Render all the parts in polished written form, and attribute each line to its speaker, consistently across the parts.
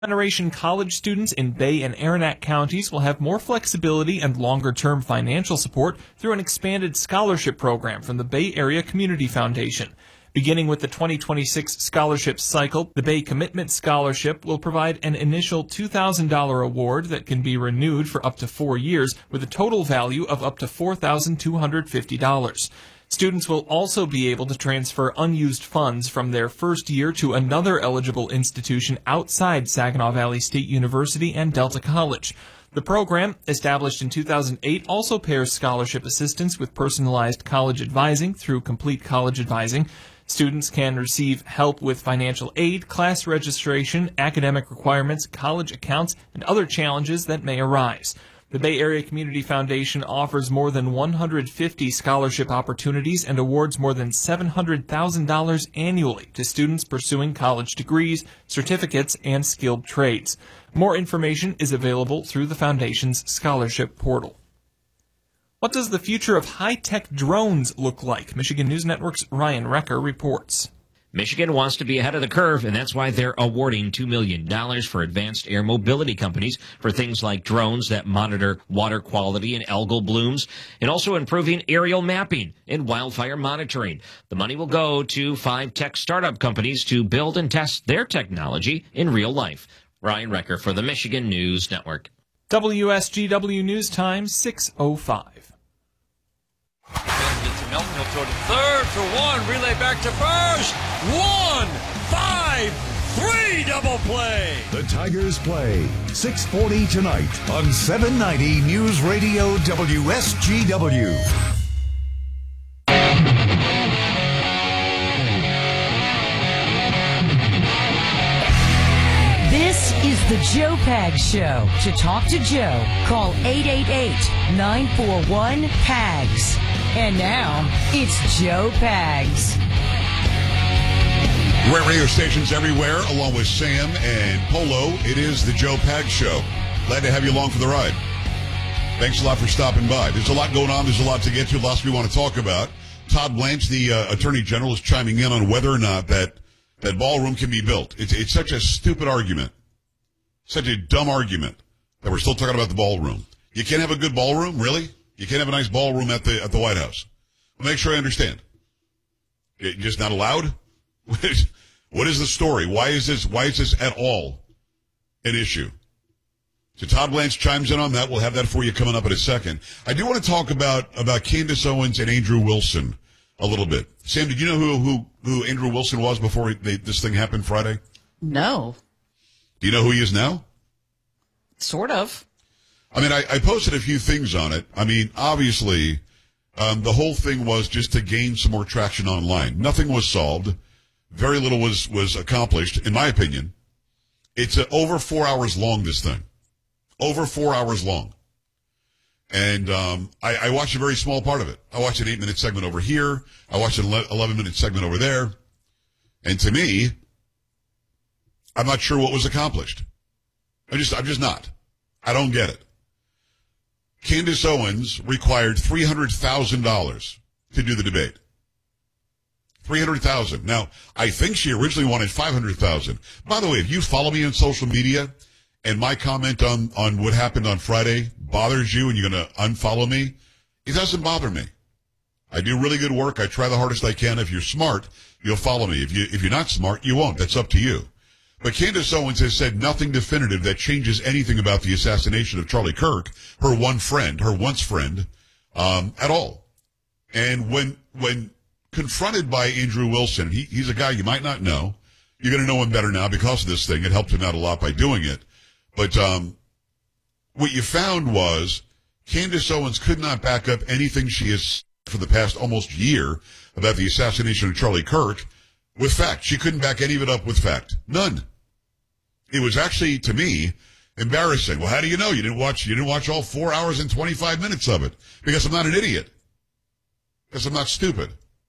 Speaker 1: Generation college students in Bay and Aranac counties will have more flexibility and longer-term financial support through an expanded scholarship program from the Bay Area Community Foundation. Beginning with the 2026 scholarship cycle, the Bay Commitment Scholarship will provide an initial $2,000 award that can be renewed for up to 4 years with a total value of up to $4,250. Students will also be able to transfer unused funds from their first year to another eligible institution outside Saginaw Valley State University and Delta College. The program, established in 2008, also pairs scholarship assistance with personalized college advising through Complete College Advising. Students can receive help with financial aid, class registration, academic requirements, college accounts, and other challenges that may arise. The Bay Area Community Foundation offers more than 150 scholarship opportunities and awards more than $700,000 annually to students pursuing college degrees, certificates, and skilled trades. More information is available through the Foundation's scholarship portal. What does the future of high-tech drones look like? Michigan News Network's Ryan Recker reports.
Speaker 2: Michigan wants to be ahead of the curve, and that's why they're awarding $2 million for advanced air mobility companies for things like drones that monitor water quality and algal blooms, and also improving aerial mapping and wildfire monitoring. The money will go to 5 tech startup companies to build and test their technology in real life. Ryan Recker for the Michigan News Network.
Speaker 1: WSGW News Time, 6:05.
Speaker 3: Melton, he'll throw to third for one. Relay back to first. 1, 5, 3 double play.
Speaker 4: The Tigers play 6:40 tonight on 790 News Radio WSGW.
Speaker 5: This is the Joe Pags Show. To talk to Joe, call 888-941-PAGS. And now, it's Joe Pags.
Speaker 6: Great radio stations everywhere, along with Sam and Polo. It is the Joe Pags Show. Glad to have you along for the ride. Thanks a lot for stopping by. There's a lot going on. There's a lot to get to. Lots we want to talk about. Todd Blanche, the Attorney General, is chiming in on whether or not that ballroom can be built. It's such a stupid argument. Such a dumb argument that we're still talking about the ballroom. You can't have a good ballroom, really? You can't have a nice ballroom at the White House. Well, make sure I understand. You're just not allowed? What is the story? Why is this at all an issue? So Todd Blanche chimes in on that. We'll have that for you coming up in a second. I do want to talk about Candace Owens and Andrew Wilson a little bit. Sam, did you know who Andrew Wilson was before this thing happened Friday?
Speaker 7: No.
Speaker 6: Do you know who he is now?
Speaker 7: Sort of.
Speaker 6: I mean, I posted a few things on it. I mean, obviously, the whole thing was just to gain some more traction online. Nothing was solved. Very little was accomplished, in my opinion. It's over 4 hours long, this thing. Over 4 hours long. And I watched a very small part of it. I watched an 8-minute segment over here. I watched an 11-minute segment over there. And to me, I'm not sure what was accomplished. I'm just not. I don't get it. Candace Owens required $300,000 to do the debate. $300,000. Now, I think she originally wanted $500,000. By the way, if you follow me on social media and my comment on what happened on Friday bothers you and you're going to unfollow me, it doesn't bother me. I do really good work. I try the hardest I can. If you're smart, you'll follow me. If you're not smart, you won't. That's up to you. But Candace Owens has said nothing definitive that changes anything about the assassination of Charlie Kirk, her once friend, at all. And when confronted by Andrew Wilson, he's a guy you might not know. You're going to know him better now because of this thing. It helped him out a lot by doing it. But what you found was Candace Owens could not back up anything she has said for the past almost year about the assassination of Charlie Kirk with fact. She couldn't back any of it up with fact. None. It was actually, to me, embarrassing. Well, how do you know? You didn't watch all 4 hours and 25 minutes of it. Because I'm not an idiot. Because I'm not stupid.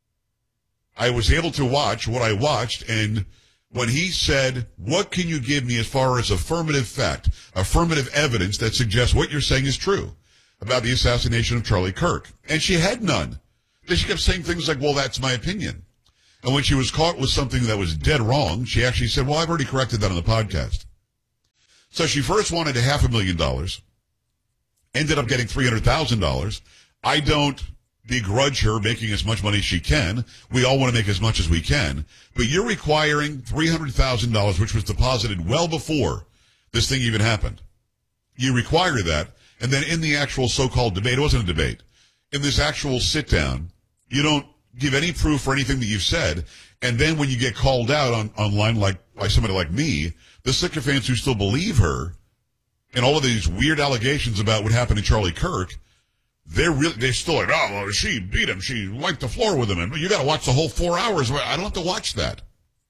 Speaker 6: I was able to watch what I watched, and when he said, what can you give me as far as affirmative fact, affirmative evidence that suggests what you're saying is true about the assassination of Charlie Kirk? And she had none. Then she kept saying things like, well, that's my opinion. And when she was caught with something that was dead wrong, she actually said, well, I've already corrected that on the podcast. So she first wanted $500,000, ended up getting $300,000. I don't begrudge her making as much money as she can. We all want to make as much as we can. But you're requiring $300,000, which was deposited well before this thing even happened. You require that. And then in the actual so-called debate, it wasn't a debate, in this actual sit-down, you don't give any proof for anything that you've said. And then when you get called out online, like by somebody like me, the sycophants who still believe her and all of these weird allegations about what happened to Charlie Kirk, they're still like, oh, well, she beat him. She wiped the floor with him. And you got to watch the whole 4 hours. I don't have to watch that.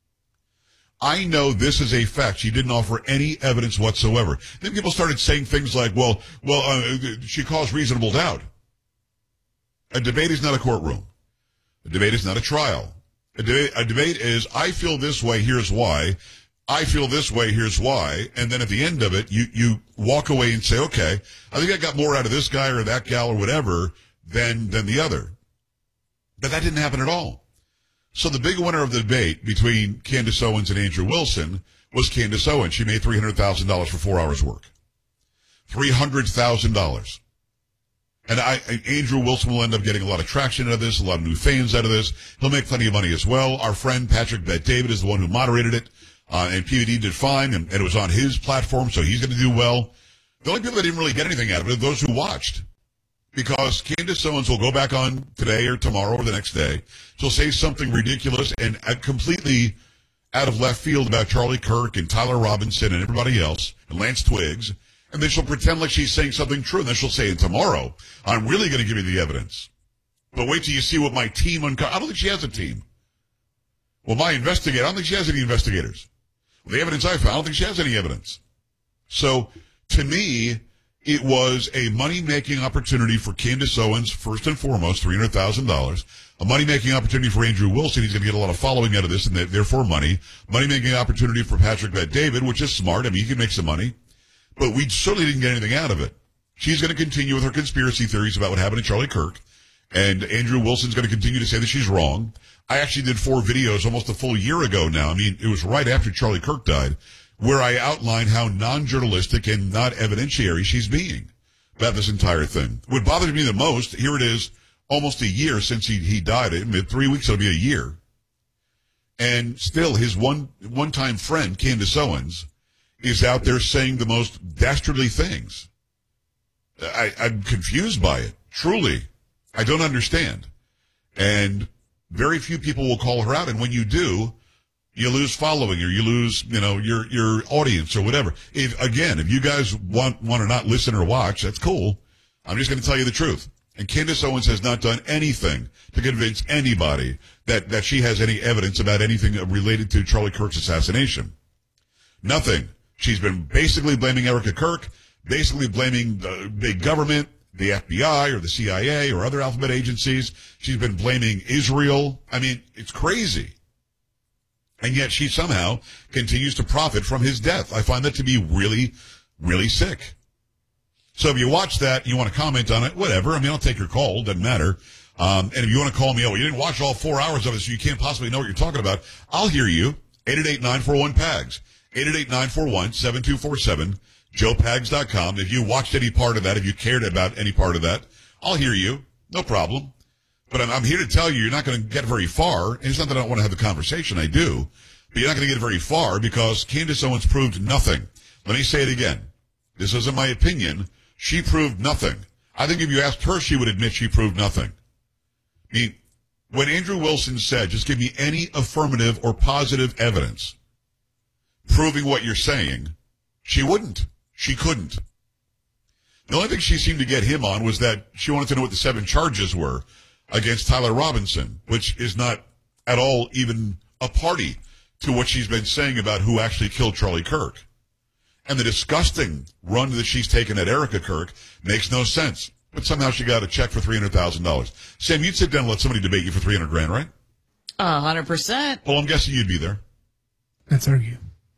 Speaker 6: I know this is a fact. She didn't offer any evidence whatsoever. Then people started saying things like, she caused reasonable doubt. A debate is not a courtroom. A debate is not a trial. A debate is, I feel this way, here's why. I feel this way, here's why. And then at the end of it, you walk away and say, okay, I think I got more out of this guy or that gal or whatever than the other. But that didn't happen at all. So the big winner of the debate between Candace Owens and Andrew Wilson was Candace Owens. She made $300,000 for 4 hours work. $300,000. And Andrew Wilson will end up getting a lot of traction out of this, a lot of new fans out of this. He'll make plenty of money as well. Our friend Patrick Bet-David is the one who moderated it. And PVD did fine, and it was on his platform, so he's going to do well. The only people that didn't really get anything out of it are those who watched. Because Candace Owens will go back on today or tomorrow or the next day. She'll say something ridiculous and completely out of left field about Charlie Kirk and Tyler Robinson and everybody else, and Lance Twiggs. And then she'll pretend like she's saying something true, and then she'll say, and tomorrow, I'm really going to give you the evidence. But wait till you see what my team uncovers. I don't think she has a team. Well, my investigator, I don't think she has any investigators. The evidence I found, I don't think she has any evidence. So, to me, it was a money-making opportunity for Candace Owens, first and foremost, $300,000. A money-making opportunity for Andrew Wilson. He's going to get a lot of following out of this, and therefore money. Money-making opportunity for Patrick Bet-David, which is smart. I mean, he can make some money. But we certainly didn't get anything out of it. She's going to continue with her conspiracy theories about what happened to Charlie Kirk. And Andrew Wilson's going to continue to say that she's wrong. I actually did 4 videos almost a full year ago now. I mean, it was right after Charlie Kirk died, where I outlined how non-journalistic and not evidentiary she's being about this entire thing. What bothers me the most, here it is, almost a year since he died. In 3 weeks, it'll be a year. And still, his one-time friend, Candace Owens, is out there saying the most dastardly things. I'm confused by it. Truly. I don't understand. And very few people will call her out. And when you do, you lose following or you lose, your audience or whatever. If you guys want to not listen or watch, that's cool. I'm just going to tell you the truth. And Candace Owens has not done anything to convince anybody that she has any evidence about anything related to Charlie Kirk's assassination. Nothing. She's been basically blaming Erica Kirk, basically blaming the big government, the FBI or the CIA or other alphabet agencies. She's been blaming Israel. I mean, it's crazy. And yet she somehow continues to profit from his death. I find that to be really, really sick. So if you watch that, you want to comment on it, whatever. I mean, I'll take your call. Doesn't matter. And if you want to call me, you didn't watch all 4 hours of it, so you can't possibly know what you're talking about. I'll hear you. 888-941-PAGS. 888-941-7247. JoePags.com. If you watched any part of that, if you cared about any part of that, I'll hear you. No problem. But I'm here to tell you, you're not going to get very far. And it's not that I don't want to have the conversation. I do. But you're not going to get very far because Candace Owens proved nothing. Let me say it again. This isn't my opinion. She proved nothing. I think if you asked her, she would admit she proved nothing. I mean, when Andrew Wilson said, just give me any affirmative or positive evidence proving what you're saying, she wouldn't. She couldn't. The only thing she seemed to get him on was that she wanted to know what the 7 charges were against Tyler Robinson, which is not at all even a party to what she's been saying about who actually killed Charlie Kirk. And the disgusting run that she's taken at Erica Kirk makes no sense. But somehow she got a check for $300,000. Sam, you'd sit down and let somebody debate you for $300,000, right?
Speaker 7: 100%.
Speaker 6: Well, I'm guessing you'd be there.
Speaker 8: Let's argue.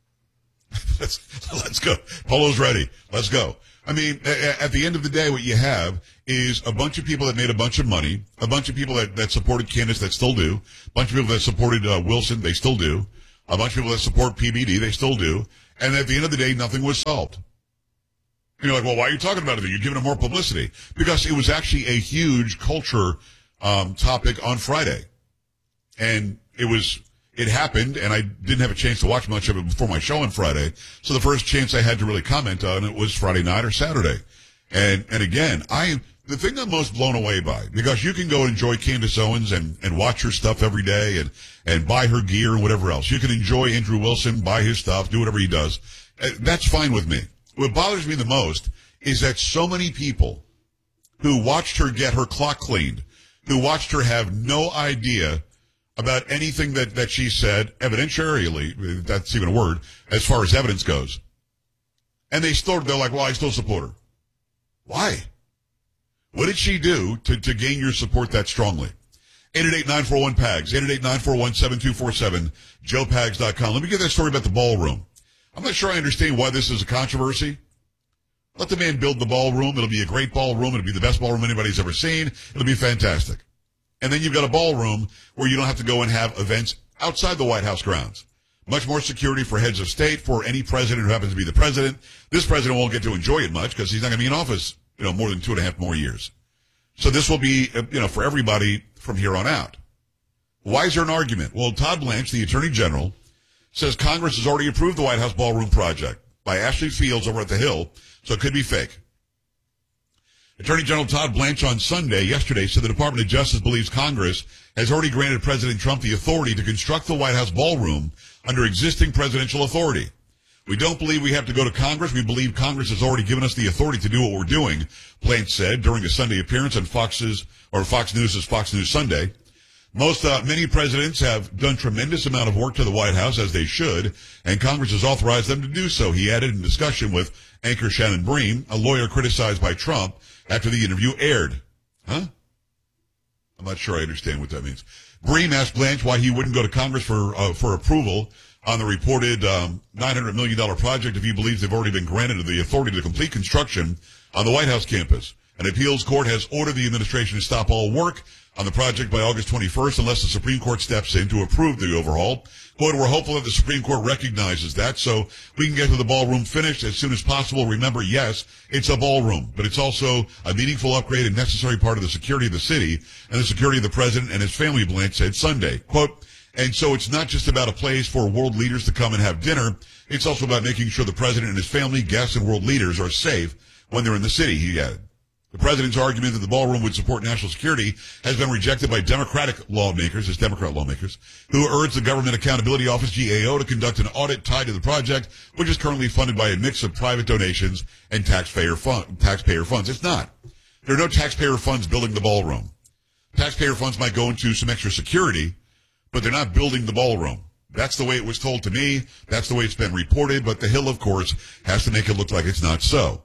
Speaker 6: Let's go. Polo's ready. Let's go. I mean, at the end of the day, what you have is a bunch of people that made a bunch of money, a bunch of people that supported Candace that still do, a bunch of people that supported Wilson, they still do, a bunch of people that support PBD, they still do, And at the end of the day, nothing was solved. And you're like, well, why are you talking about it? You're giving it more publicity. Because it was actually a huge culture topic on Friday. And it happened, and I didn't have a chance to watch much of it before my show on Friday. So the first chance I had to really comment on it was Friday night or Saturday. And again, the thing I'm most blown away by, because you can go and enjoy Candace Owens and watch her stuff every day and buy her gear and whatever else. You can enjoy Andrew Wilson, buy his stuff, do whatever he does. That's fine with me. What bothers me the most is that so many people who watched her get her clock cleaned, who watched her have no idea about anything that she said, evidentiarily, that's even a word, as far as evidence goes. And they're like, well, I still support her. Why? What did she do to gain your support that strongly? 888-941-PAGS, 888-941-7247, joepags.com. Let me get that story about the ballroom. I'm not sure I understand why this is a controversy. Let the man build the ballroom. It'll be a great ballroom. It'll be the best ballroom anybody's ever seen. It'll be fantastic. And then you've got a ballroom where you don't have to go and have events outside the White House grounds. Much more security for heads of state, for any president who happens to be the president. This president won't get to enjoy it much because he's not going to be in office, more than 2.5 more years. So this will be, for everybody from here on out. Why is there an argument? Well, Todd Blanche, the Attorney General, says Congress has already approved the White House ballroom project by Ashley Fields over at the Hill, so it could be fake. Attorney General Todd Blanche yesterday, said the Department of Justice believes Congress has already granted President Trump the authority to construct the White House ballroom under existing presidential authority. We don't believe we have to go to Congress. We believe Congress has already given us the authority to do what we're doing, Blanche said during a Sunday appearance on Fox News' Fox News Sunday. Many presidents have done tremendous amount of work to the White House, as they should, and Congress has authorized them to do so, he added in discussion with anchor Shannon Bream, a lawyer criticized by Trump after the interview aired. Huh? I'm not sure I understand what that means. Bream asked Blanche why he wouldn't go to Congress for approval on the reported $900 million project if he believes they've already been granted the authority to complete construction on the White House campus. An appeals court has ordered the administration to stop all work on the project by August 21st unless the Supreme Court steps in to approve the overhaul. Quote, we're hopeful that the Supreme Court recognizes that so we can get to the ballroom finished as soon as possible. Remember, yes, it's a ballroom, but it's also a meaningful upgrade and necessary part of the security of the city and the security of the president and his family, Blanche said Sunday. Quote, and so it's not just about a place for world leaders to come and have dinner. It's also about making sure the president and his family, guests, and world leaders are safe when they're in the city, he added. The president's argument that the ballroom would support national security has been rejected by Democrat lawmakers, who urged the Government Accountability Office, GAO, to conduct an audit tied to the project, which is currently funded by a mix of private donations and taxpayer funds. It's not. There are no taxpayer funds building the ballroom. Taxpayer funds might go into some extra security, but they're not building the ballroom. That's the way it was told to me. That's the way it's been reported, but the Hill, of course, has to make it look like it's not so.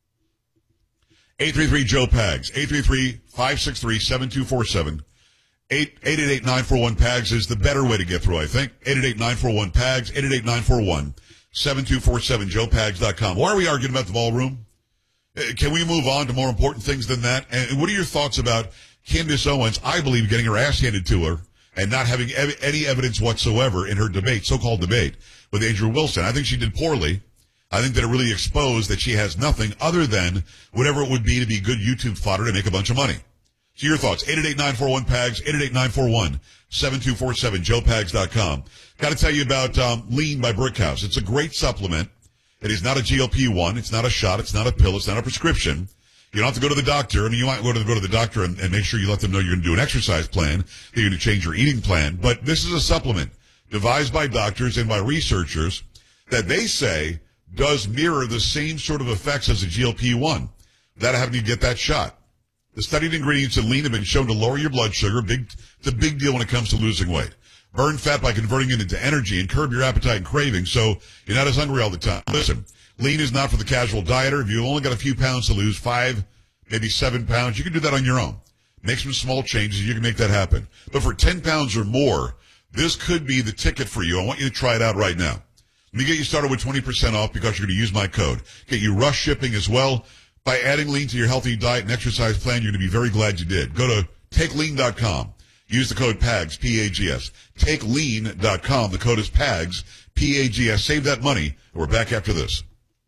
Speaker 6: 833-JOE-PAGS, 833-563-7247. 888-941-PAGS is the better way to get through, I think. 888-941-PAGS, 888-941-7247, joepags.com. Why are we arguing about the ballroom? Can we move on to more important things than that? And what are your thoughts about Candace Owens, I believe, getting her ass handed to her and not having any evidence whatsoever in her debate, so-called debate, with Andrew Wilson? I think she did poorly. I think that it really exposed that she has nothing other than whatever it would be to be good YouTube fodder to make a bunch of money. So your thoughts, 888-941-PAGS, 888-941-7247, joepags.com. Got to tell you about Lean by Brickhouse. It's a great supplement. It is not a GLP-1. It's not a shot. It's not a pill. It's not a prescription. You don't have to go to the doctor. I mean, you might go to the doctor and make sure you let them know you're going to do an exercise plan, that you're going to change your eating plan. But this is a supplement devised by doctors and by researchers that they say does mirror the same sort of effects as a GLP-1 without having to get that shot. The studied ingredients in Lean have been shown to lower your blood sugar. It's a big deal when it comes to losing weight. Burn fat by converting it into energy and curb your appetite and craving so you're not as hungry all the time. Listen, Lean is not for the casual dieter. If you've only got a few pounds to lose, 5, maybe 7 pounds, you can do that on your own. Make some small changes. You can make that happen. But for 10 pounds or more, this could be the ticket for you. I want you to try it out right now. Let me get you started with 20% off because you're going to use my code. Get you rush shipping as well. By adding Lean to your healthy diet and exercise plan, you're going to be very glad you did. Go to TakeLean.com. Use the code PAGS, P-A-G-S. TakeLean.com. The code is PAGS, P-A-G-S. Save that money. We're back after this.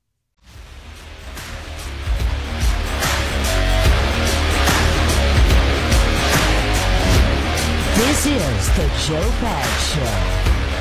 Speaker 5: This is the Joe Pags Show.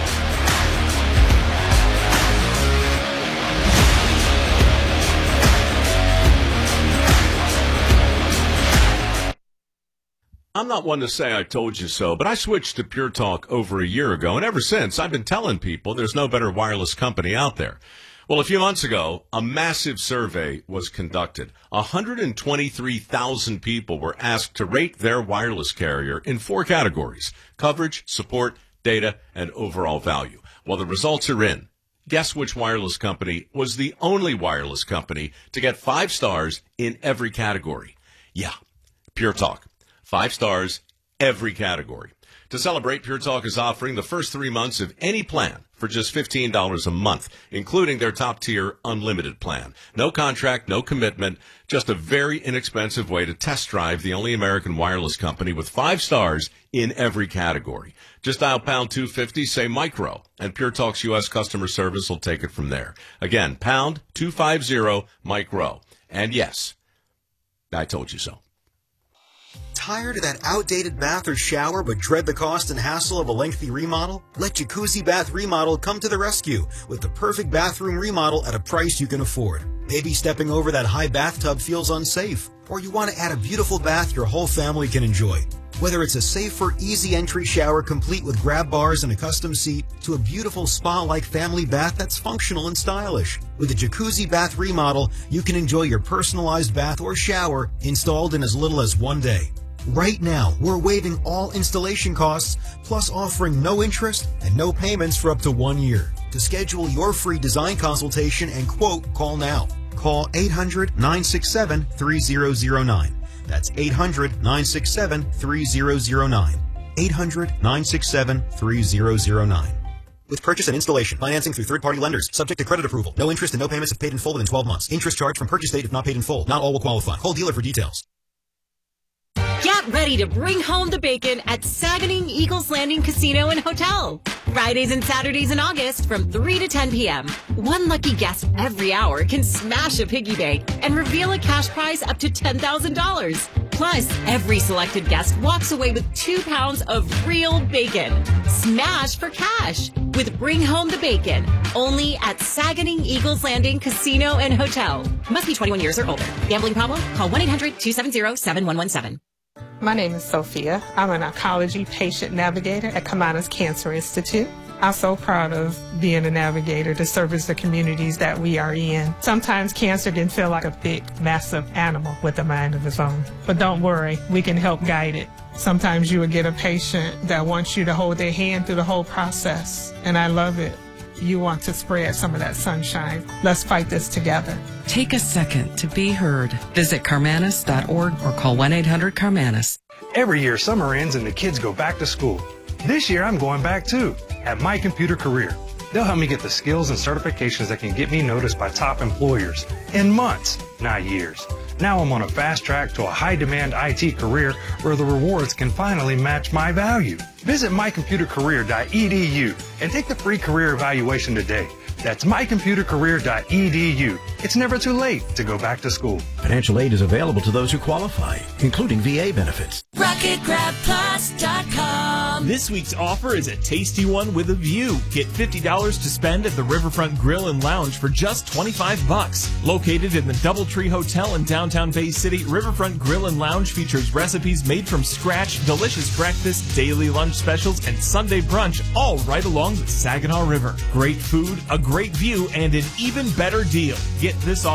Speaker 8: I'm not one to say I told you so, but I switched to Pure Talk over a year ago, and ever since, I've been telling people there's no better wireless company out there. Well, a few months ago, a massive survey was conducted. 123,000 people were asked to rate their wireless carrier in 4 categories: coverage, support, data, and overall value. Well, the results are in. Guess which wireless company was the only wireless company to get 5 stars in every category? Yeah, Pure Talk. 5 stars, every category. To celebrate, Pure Talk is offering the first 3 months of any plan for just $15 a month, including their top-tier unlimited plan. No contract, no commitment, just a very inexpensive way to test drive the only American wireless company with 5 stars in every category. Just dial pound 250, say micro, and Pure Talk's U.S. customer service will take it from there. Again, pound 250 micro. And yes, I told you so.
Speaker 9: Tired of that outdated bath or shower but dread the cost and hassle of a lengthy remodel? Let Jacuzzi Bath Remodel come to the rescue with the perfect bathroom remodel at a price you can afford. Maybe stepping over that high bathtub feels unsafe, or you want to add a beautiful bath your whole family can enjoy. Whether it's a safer, easy entry shower complete with grab bars and a custom seat, to a beautiful spa-like family bath that's functional and stylish. With a Jacuzzi Bath Remodel, you can enjoy your personalized bath or shower installed in as little as 1 day. Right now, we're waiving all installation costs, plus offering no interest and no payments for up to 1 year. To schedule your free design consultation and quote, call now. Call 800-967-3009. That's 800-967-3009. 800-967-3009. With purchase and installation, financing through third-party lenders, subject to credit approval. No interest and no payments if paid in full within 12 months. Interest charged from purchase date if not paid in full. Not all will qualify. Call dealer for details.
Speaker 10: Get ready to bring home the bacon at Saganing Eagles Landing Casino and Hotel. Fridays and Saturdays in August from 3 to 10 p.m. One lucky guest every hour can smash a piggy bank and reveal a cash prize up to $10,000. Plus, every selected guest walks away with 2 pounds of real bacon. Smash for cash with Bring Home the Bacon. Only at Saganing Eagles Landing Casino and Hotel. Must be 21 years or older. Gambling problem? Call 1-800-270-7117.
Speaker 11: My name is Sophia. I'm an oncology patient navigator at Kamana's Cancer Institute. I'm so proud of being a navigator to service the communities that we are in. Sometimes cancer can feel like a big, massive animal with a mind of its own. But don't worry, we can help guide it. Sometimes you will get a patient that wants you to hold their hand through the whole process, and I love it. You want to spread some of that sunshine. Let's fight this together.
Speaker 12: Take a second to be heard. Visit Carmanis.org or call 1-800-CARMANIS.
Speaker 13: Every year, summer ends and the kids go back to school. This year, I'm going back too, at My Computer Career. They'll help me get the skills and certifications that can get me noticed by top employers in months, not years. Now I'm on a fast track to a high-demand IT career where the rewards can finally match my value. Visit mycomputercareer.edu and take the free career evaluation today. That's mycomputercareer.edu. It's never too late to go back to school.
Speaker 14: Financial aid is available to those who qualify, including VA benefits.
Speaker 1: RocketGrabPlus.com. This week's offer is a tasty one with a view. Get $50 to spend at the Riverfront Grill and Lounge for just $25. Located in the Doubletree Hotel in downtown Bay City, Riverfront Grill and Lounge features recipes made from scratch, delicious breakfast, daily lunch specials, and Sunday brunch, all right along the Saginaw River. Great food, a great view, and an even better deal. Get this offer